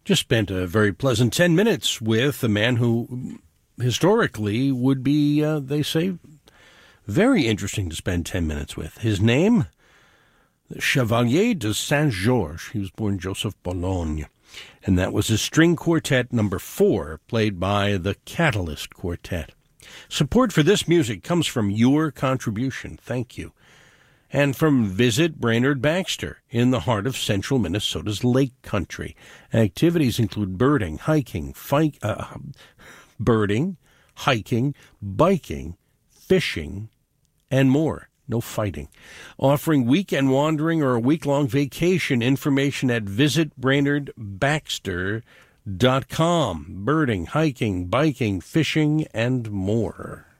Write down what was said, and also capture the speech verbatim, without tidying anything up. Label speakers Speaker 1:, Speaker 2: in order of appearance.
Speaker 1: Just spent a very pleasant ten minutes with a man who historically would be, uh, they say, very interesting to spend ten minutes with. His name, Chevalier de Saint-Georges. He was born Joseph Bologne. And that was his string quartet number four, played by the Catalyst Quartet. Support for this music comes from your contribution. Thank you. And from Visit Brainerd Baxter in the heart of central Minnesota's Lake Country. Activities include birding, hiking, fi- uh, birding, hiking, biking, fishing, and more. No fighting. Offering weekend wandering or a week-long vacation information at visit brainerd baxter dot com. Birding, hiking, biking, fishing, and more.